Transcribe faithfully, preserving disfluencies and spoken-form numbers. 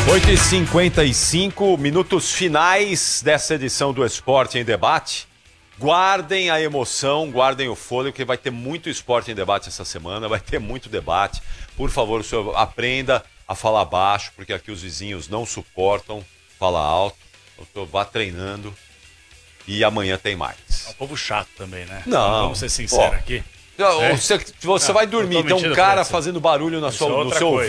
oito e cinquenta e cinco, minutos finais dessa edição do Esporte em Debate. Guardem a emoção, guardem o fôlego, que vai ter muito esporte em debate essa semana, vai ter muito debate. Por favor, o senhor aprenda a falar baixo, porque aqui os vizinhos não suportam falar alto. O senhor vá treinando e amanhã tem mais. É um povo chato também, né? Não. Vamos ser sinceros Pô. aqui. Você, você não, vai dormir, tem um cara fazendo barulho na sua, no seu ouvido.